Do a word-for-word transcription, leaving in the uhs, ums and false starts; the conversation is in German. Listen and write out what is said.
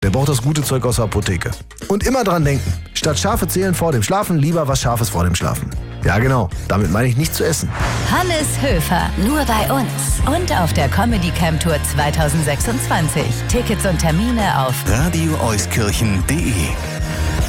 Der braucht das gute Zeug aus der Apotheke. Und immer dran denken, statt Schafe zählen vor dem Schlafen, lieber was Scharfes vor dem Schlafen. Ja genau, damit meine ich nicht zu essen. Hannes Höfer, nur bei uns. Und auf der Comedy Camp Tour zwanzig sechsundzwanzig. Tickets und Termine auf radio euskirchen punkt de.